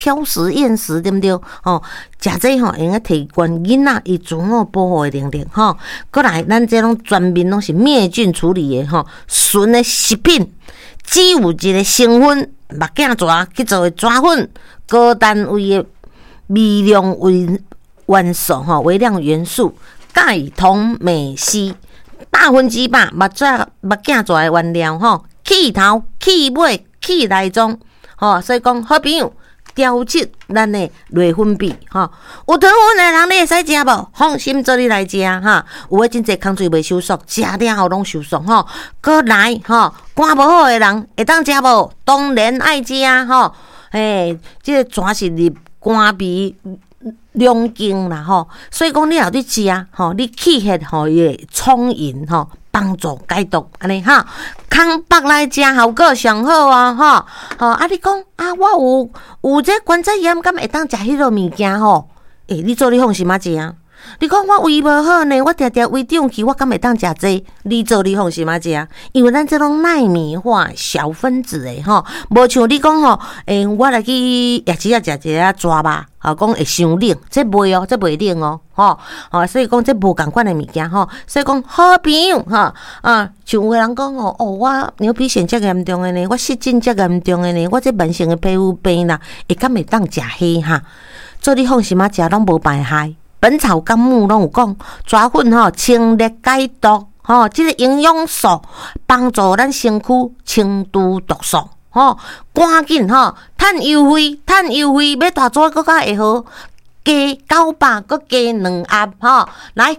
挑食厌食，对不对？食这用用提悬囡仔伊自我保护的能力过来，咱这种全面拢是灭菌处理的纯的食品，只有一个成分目镜蛇去做的蛇粉，高单位的微量元素微量元素钙、铜、镁、硒100%目镜蛇的原料起头、起尾、起内脏所以讲好朋友。调节咱的内分泌有糖分的人你会使食无？放心做你来食有诶真济空嘴袂收缩，食了后拢收缩过来肝无好的人会当食无？当然爱食这个全是入肝脾两经啦所以讲你后你食你气血伊会充盈帮助解毒安尼空腹来食效果上好你讲我有这关节炎，敢会当食迄个物件你做你放心食你讲我胃无好呢，我常常胃胀气，我敢会当食这？你做你放心食，因为咱这种奈米化小分子的无像你讲我来去夜市食一个蛇吧，讲会伤冷，这袂这袂冷所以讲这无共款的物件所以讲好朋友像有个人讲我牛皮癣遮严重的呢，我湿疹遮严重的呢，我这慢性的皮肤病啦，敢会当食迄做你放心食，拢无败害。本草纲目拢有讲，蛇粉清热解毒这个营养素帮助咱身躯清除毒素赶紧趁优惠，要大做更加会好，加900，搁加2盒来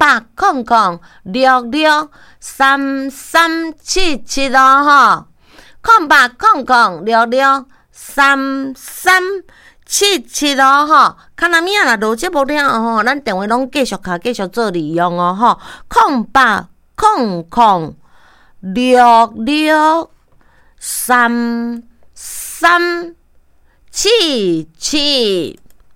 08006633770800663377看哪面啦，录节目了咱电话拢继续做利用0800663377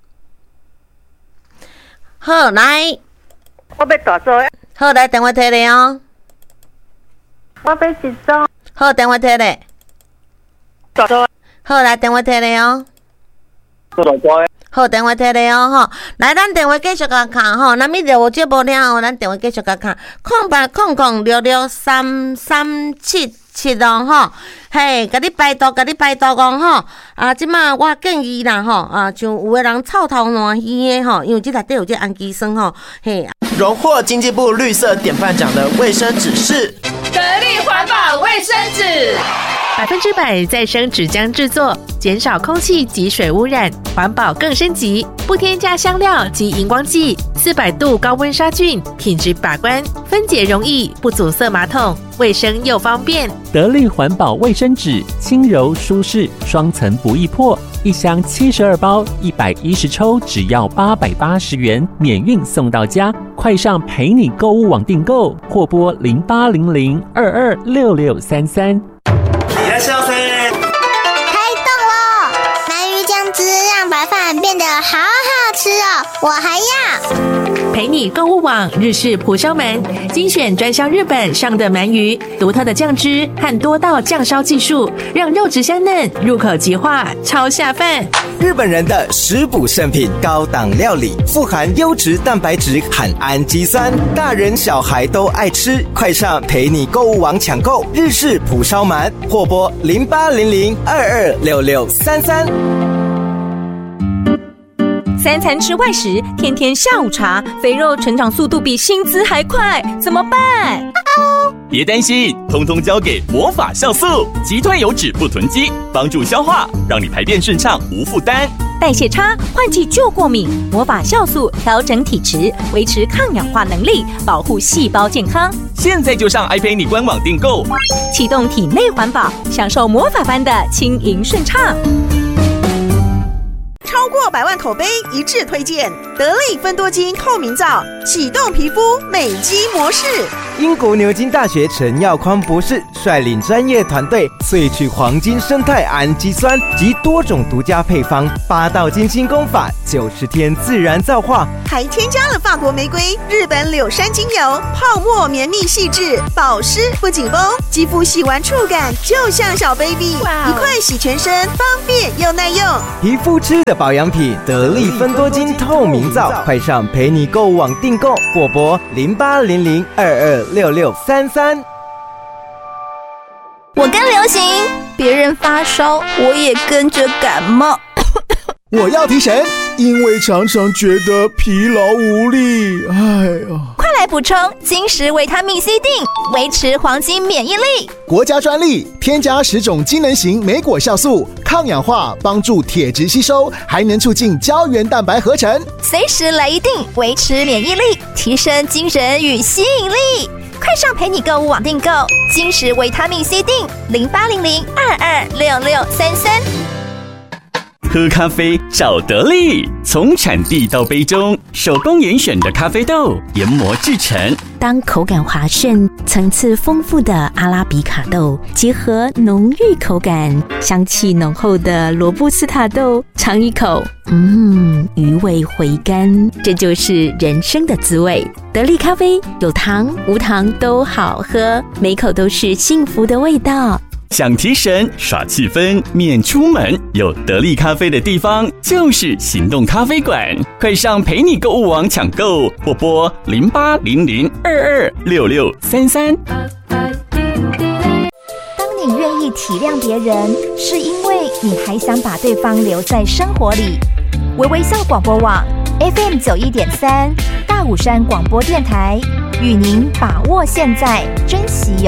好来， 我要大做。 好来，电话摕咧我要一做。 好，电话摕咧。 大做。 好来，电话摕咧大做。 好，电话摕咧来，咱电话继续甲看咱咪录节目了咱电话继续甲看0800663377嘿，甲你拜托讲即马我建议啦像有个人臭头烂耳的因为这内底有这氨基酸嘿。 荣获经济部绿色典范奖的卫生纸是得力环保卫生纸 ，100%再生纸浆制作，减少空气及水污染，环保更升级，不添加香料及荧光剂，400度高温杀菌，品质把关，分解容易，不阻塞马桶，卫生又方便。 得力环保卫生纸，轻柔舒适，双层不易破，一箱72包，110抽，只要880元，免运送到家。快上陪你购物网订购，或拨0800226633。 开动咯！鳗鱼酱汁让白饭变得好好吃哦，我还要。 陪你购物网日式蒲烧鳗，精选专销日本上的鳗鱼，独特的酱汁和多道酱烧技术，让肉质香嫩，入口即化，超下饭。 日本人的食补圣品，高档料理，富含优质蛋白质和氨基酸，大人小孩都爱吃。快上陪你购物网抢购日式蒲烧鳗，或拨0800226633。 3餐吃外食，天天下午茶，肥肉成长速度比薪资还快，怎么办？ 别担心，通通交给魔法酵素，击退油脂不囤积，帮助消化，让你排便顺畅无负担。 代谢差，换季就过敏，魔法酵素调整体质，维持抗氧化能力，保护细胞健康。 现在就上爱陪你官网订购， 启动体内环保，享受魔法般的轻盈顺畅。 超过100万口碑一致推荐得力芬多精透明皂，启动皮肤美肌模式。 英国牛津大学陈耀匡博士率领专业团队萃取黄金生态氨基酸及多种独家配方，8道金星功法，90天自然皂化， 还添加了法国玫瑰、日本柳杉精油，泡沫绵密细致，保湿不紧绷，肌肤洗完触感就像小 baby， 一块洗全身，方便又耐用。 皮肤吃的保养品，得力芬多精透明皂，快上陪你购物网订购，或拨0800226633。 我跟流行，别人发烧，我也跟着感冒。 我要提神，因为常常觉得疲劳无力。哎呀， 快来补充金石维他命 C 锭，维持黄金免疫力。 国家专利，添加10种机能型莓果酵素，抗氧化，帮助铁质吸收，还能促进胶原蛋白合成。 随时来一锭，维持免疫力，提升精神与吸引力。快上陪你购物网订购金石维他命 C 锭，0800226633。 喝咖啡找得力，从产地到杯中，手工严选的咖啡豆研磨制成。 当口感滑顺、层次丰富的阿拉比卡豆结合浓郁口感、香气浓厚的罗布斯塔豆，尝一口，余味回甘，这就是人生的滋味。得力咖啡有糖无糖都好喝，每口都是幸福的味道。 想提神耍气氛免出门，有得力咖啡的地方就是行动咖啡馆，快上陪你购物网抢购，或拨0800226633。 当你愿意体谅别人，是因为你还想把对方留在生活里。微微笑广播网 FM 91.3，大武山广播电台，与您把握现在，珍惜